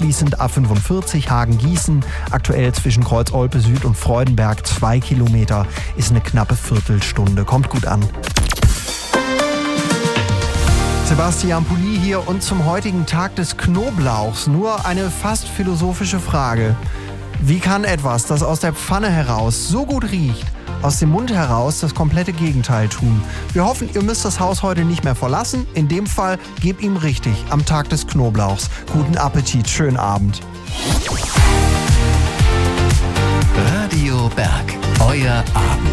Anschließend A45 Hagen-Gießen, aktuell zwischen Kreuz-Olpe Süd und Freudenberg 2 Kilometer, ist eine knappe Viertelstunde. Kommt gut an. Sebastian Pulli hier und zum heutigen Tag des Knoblauchs nur eine fast philosophische Frage. Wie kann etwas, das aus der Pfanne heraus so gut riecht, aus dem Mund heraus das komplette Gegenteil tun? Wir hoffen, ihr müsst das Haus heute nicht mehr verlassen. In dem Fall, gebt ihm richtig am Tag des Knoblauchs. Guten Appetit, schönen Abend. Radio Berg, euer Abend.